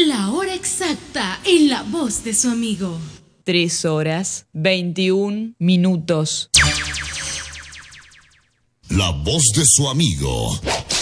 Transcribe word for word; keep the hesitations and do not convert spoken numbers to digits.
La hora exacta en la voz de su amigo. Tres horas, veintiún minutos. La voz de su amigo.